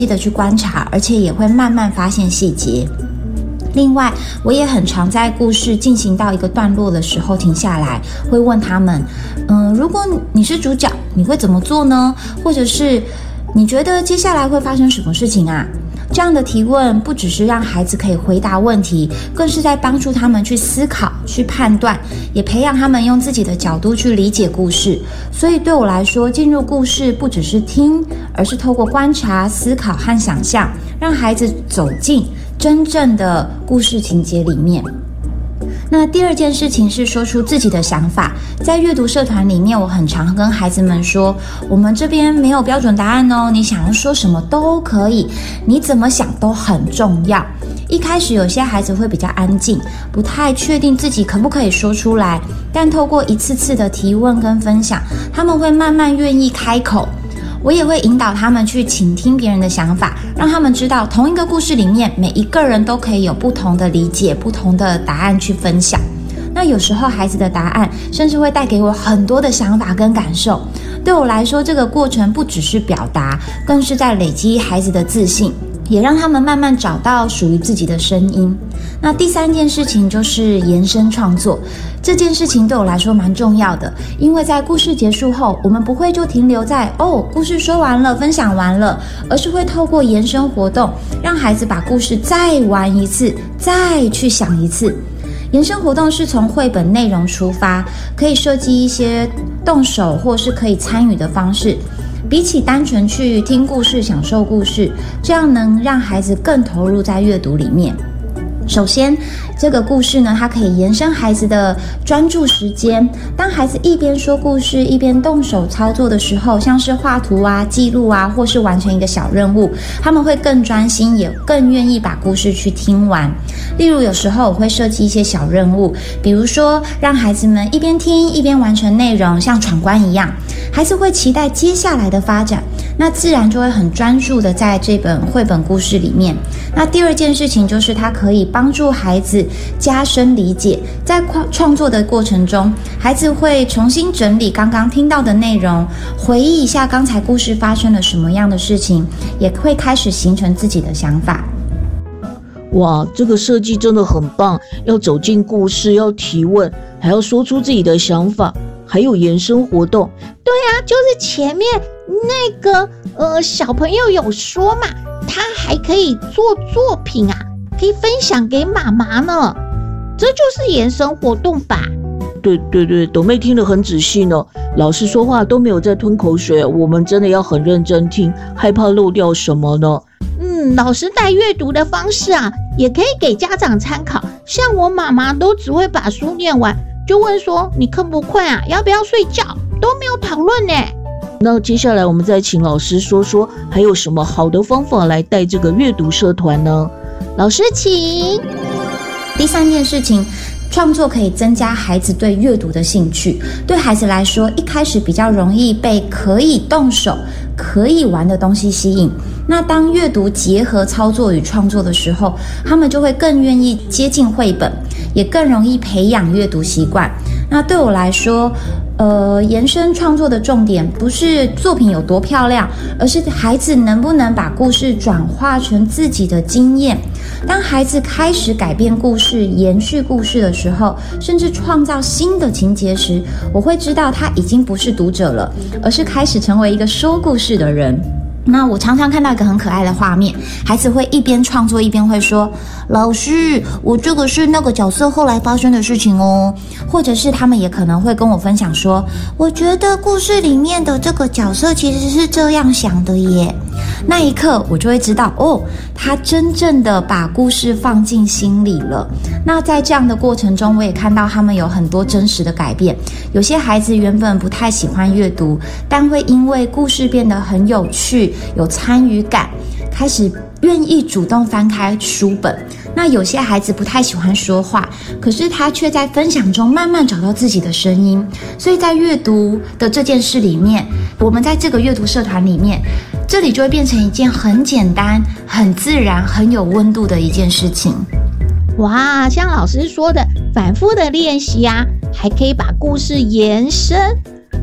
的去观察，而且也会慢慢发现细节。另外，我也很常在故事进行到一个段落的时候停下来，会问他们，如果你是主角，你会怎么做呢？或者是你觉得接下来会发生什么事情啊？这样的提问不只是让孩子可以回答问题，更是在帮助他们去思考、去判断，也培养他们用自己的角度去理解故事。所以对我来说，进入故事不只是听，而是透过观察、思考和想象，让孩子走进真正的故事情节里面。那第二件事情是说出自己的想法。在阅读社团里面，我很常跟孩子们说，我们这边没有标准答案哦，你想要说什么都可以，你怎么想都很重要。一开始有些孩子会比较安静，不太确定自己可不可以说出来，但透过一次次的提问跟分享，他们会慢慢愿意开口。我也会引导他们去倾听别人的想法，让他们知道同一个故事里面，每一个人都可以有不同的理解、不同的答案去分享。那有时候孩子的答案甚至会带给我很多的想法跟感受。对我来说，这个过程不只是表达，更是在累积孩子的自信，也让他们慢慢找到属于自己的声音。那第三件事情就是延伸创作。这件事情对我来说蛮重要的，因为在故事结束后，我们不会就停留在故事说完了、分享完了，而是会透过延伸活动，让孩子把故事再玩一次，再去想一次。延伸活动是从绘本内容出发，可以设计一些动手或是可以参与的方式，比起单纯去听故事、享受故事，这样能让孩子更投入在阅读里面。首先，这个故事呢，它可以延伸孩子的专注时间。当孩子一边说故事，一边动手操作的时候，像是画图啊、记录啊，或是完成一个小任务，他们会更专心，也更愿意把故事去听完。例如，有时候我会设计一些小任务，比如说让孩子们一边听一边完成内容，像闯关一样，孩子会期待接下来的发展，那自然就会很专注的在这本绘本故事里面。那第二件事情就是它可以帮助孩子加深理解，在创作的过程中，孩子会重新整理刚刚听到的内容，回忆一下刚才故事发生了什么样的事情，也会开始形成自己的想法。 哇，这个设计真的很棒，要走进故事，要提问，还要说出自己的想法，还有延伸活动。 对啊，就是前面那个小朋友有说嘛，他还可以做作品啊，可以分享给妈妈呢，这就是延伸活动吧？ 对，斗妹听得很仔细呢，老师说话都没有在吞口水，我们真的要很认真听，害怕漏掉什么呢？ 老师带阅读的方式啊，也可以给家长参考。像我妈妈都只会把书念完，就问说你困不困啊？要不要睡觉？都没有讨论呢。 那接下来我们再请老师说说，还有什么好的方法来带这个阅读社团呢？ 老师请。 第三件事情，创作可以增加孩子对阅读的兴趣。对孩子来说，一开始比较容易被可以动手、可以玩的东西吸引。那当阅读结合操作与创作的时候，他们就会更愿意接近绘本，也更容易培养阅读习惯。那对我来说，延伸创作的重点不是作品有多漂亮，而是孩子能不能把故事转化成自己的经验。当孩子开始改变故事、延续故事的时候，甚至创造新的情节时，我会知道他已经不是读者了，而是开始成为一个说故事的人。那我常常看到一个很可爱的画面，孩子会一边创作一边会说，老师，我这个是那个角色后来发生的事情哦。或者是他们也可能会跟我分享说，我觉得故事里面的这个角色其实是这样想的耶。那一刻我就会知道，他真正的把故事放进心里了。那在这样的过程中，我也看到他们有很多真实的改变。有些孩子原本不太喜欢阅读，但会因为故事变得很有趣，有参与感，开始愿意主动翻开书本。那有些孩子不太喜欢说话，可是他却在分享中慢慢找到自己的声音。所以在阅读的这件事里面，我们在这个阅读社团里面，这里就会变成一件很简单、很自然、很有温度的一件事情。 哇，像老师说的，反复的练习啊，还可以把故事延伸。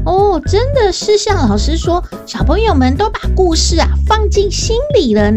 哦，真的是像老师说，小朋友们都把故事放进心里了